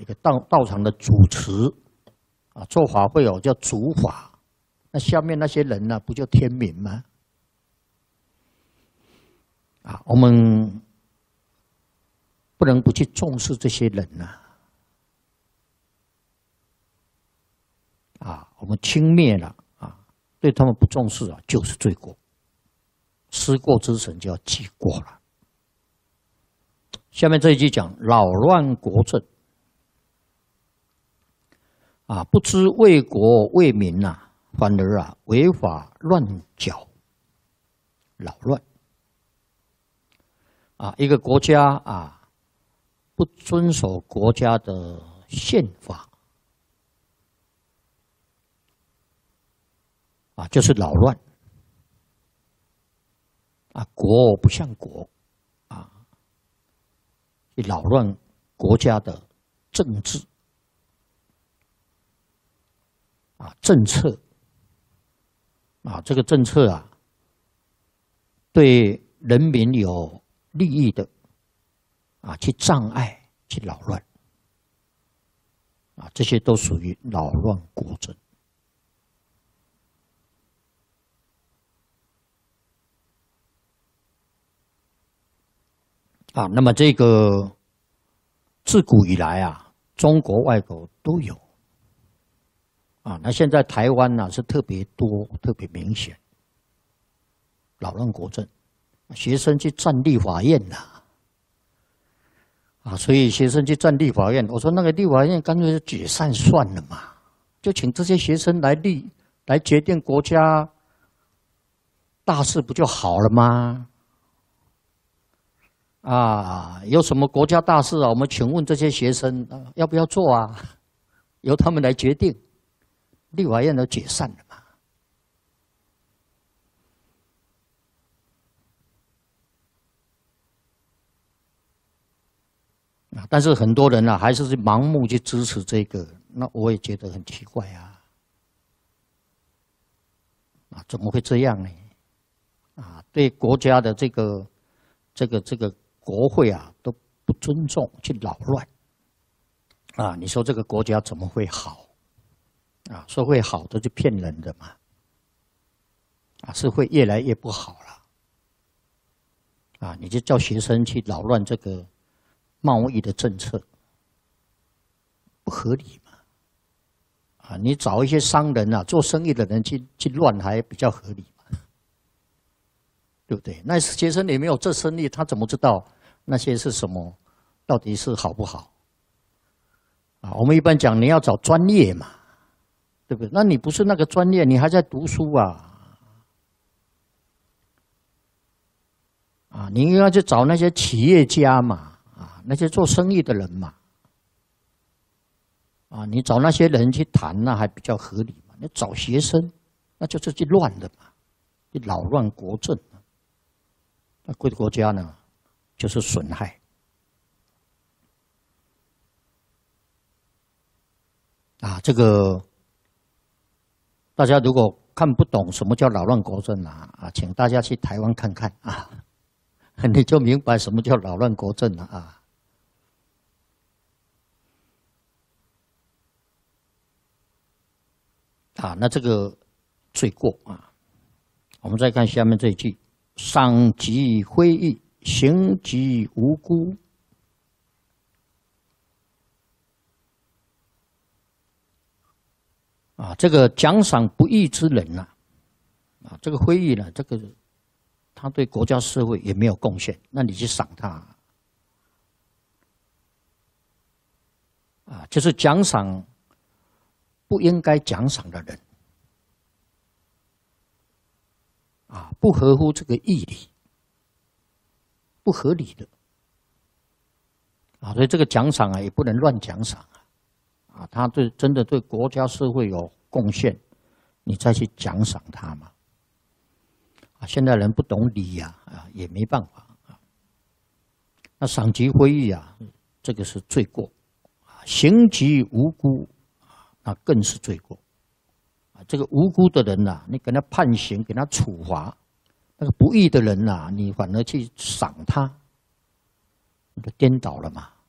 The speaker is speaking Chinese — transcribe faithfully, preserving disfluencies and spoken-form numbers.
一个道道场的主持啊，做法会有叫主法，那下面那些人呢、啊，不就天民吗？啊，我们不能不去重视这些人呐、啊。啊，我们轻蔑了啊，对他们不重视啊，就是罪过。思过之神就要记过了。下面这一句讲扰乱国政啊，不知为国为民呐、啊，反而啊违法乱缴，扰乱啊，一个国家啊不遵守国家的宪法啊，就是扰乱啊，国不像国啊，扰乱国家的政治啊政策啊，这个政策啊对人民有利益的啊，去障碍、去扰乱啊，这些都属于扰乱国政。啊，那么这个自古以来啊，中国、外国都有啊。那现在台湾呢、啊、是特别多、特别明显，扰乱国政，学生去占立法院呐、啊，啊，所以学生去占立法院，我说那个立法院干脆就解散算了嘛，就请这些学生来立来决定国家大事，不就好了吗？啊，有什么国家大事啊？我们请问这些学生、啊、要不要做啊？由他们来决定。立法院都解散了嘛。啊，但是很多人啊，还是盲目去支持这个，那我也觉得很奇怪啊。啊，怎么会这样呢？啊，对国家的这个、这个、这个。国会啊都不尊重，去扰乱啊！你说这个国家怎么会好啊？说会好的就骗人的嘛！啊，是会越来越不好了啊！你就叫学生去扰乱这个贸易的政策，不合理嘛！啊，你找一些商人啊，做生意的人去去乱还比较合理。对不对？那学生也没有这生意，他怎么知道那些是什么，到底是好不好？啊，我们一般讲你要找专业嘛，对不对？那你不是那个专业，你还在读书啊？啊，你应该去找那些企业家嘛，啊，那些做生意的人嘛，啊，你找那些人去谈，那还比较合理嘛。你找学生，那就是去乱的嘛，去扰乱国政。那对国家呢，就是损害。啊，这个大家如果看不懂什么叫扰乱国政啊，啊，请大家去台湾看看啊，你就明白什么叫扰乱国政了啊。啊，那这个罪过啊，我们再看下面这一句。赏及非义，刑及无辜。啊，这个奖赏不义之人呐、啊，啊，这个非义呢，这个他对国家社会也没有贡献，那你去赏他，啊，就是奖赏不应该奖赏的人。啊，不合乎这个义理，不合理的啊，所以这个奖赏啊，也不能乱奖赏啊。啊，他对真的对国家社会有贡献，你再去奖赏他嘛。啊，现在人不懂礼呀，啊，也没办法啊。那赏及非义啊，这个是罪过；啊，刑及无辜啊，那更是罪过。这个无辜的人呐、啊，你给他判刑，给他处罚；那个不义的人呐、啊，你反而去赏他，你就颠倒了嘛。